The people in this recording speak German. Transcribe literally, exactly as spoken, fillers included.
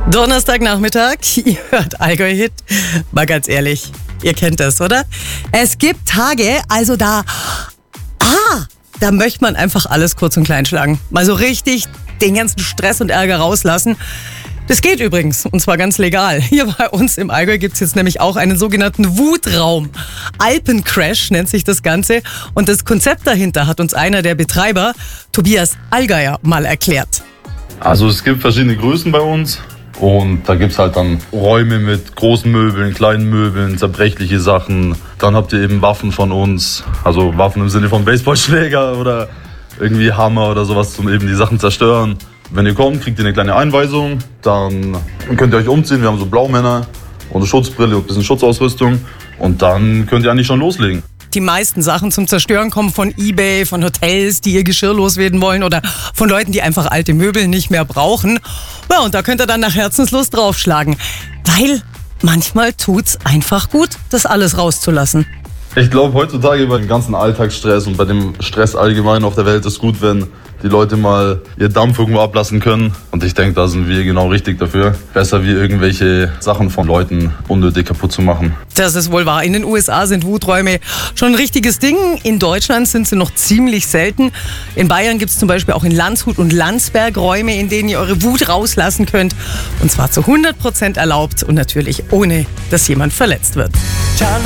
Donnerstagnachmittag, ihr hört Allgäu-Hit. Mal ganz ehrlich, ihr kennt das, oder? Es gibt Tage, also da, ah, da möchte man einfach alles kurz und klein schlagen. Mal so richtig den ganzen Stress und Ärger rauslassen. Das geht übrigens, und zwar ganz legal. Hier bei uns im Allgäu gibt es jetzt nämlich auch einen sogenannten Wutraum. Alpencrash nennt sich das Ganze. Und das Konzept dahinter hat uns einer der Betreiber, Tobias Allgeier, mal erklärt. Also es gibt verschiedene Größen bei uns. Und da gibt es halt dann Räume mit großen Möbeln, kleinen Möbeln, zerbrechliche Sachen. Dann habt ihr eben Waffen von uns, also Waffen im Sinne von Baseballschläger oder irgendwie Hammer oder sowas, um eben die Sachen zerstören. Wenn ihr kommt, kriegt ihr eine kleine Einweisung, dann könnt ihr euch umziehen. Wir haben so Blaumänner und eine Schutzbrille und ein bisschen Schutzausrüstung. Und dann könnt ihr eigentlich schon loslegen. Die meisten Sachen zum Zerstören kommen von eBay, von Hotels, die ihr Geschirr loswerden wollen oder von Leuten, die einfach alte Möbel nicht mehr brauchen. Ja, und da könnt ihr dann nach Herzenslust draufschlagen. Weil manchmal tut's einfach gut, das alles rauszulassen. Ich glaube, heutzutage bei dem ganzen Alltagsstress und bei dem Stress allgemein auf der Welt ist gut, wenn die Leute mal ihr Dampf irgendwo ablassen können. Und ich denke, da sind wir genau richtig dafür. Besser wie irgendwelche Sachen von Leuten unnötig kaputt zu machen. Das ist wohl wahr. In den U S A sind Wuträume schon ein richtiges Ding. In Deutschland sind sie noch ziemlich selten. In Bayern gibt es zum Beispiel auch in Landshut und Landsberg Räume, in denen ihr eure Wut rauslassen könnt. Und zwar zu hundert Prozent erlaubt und natürlich ohne, dass jemand verletzt wird.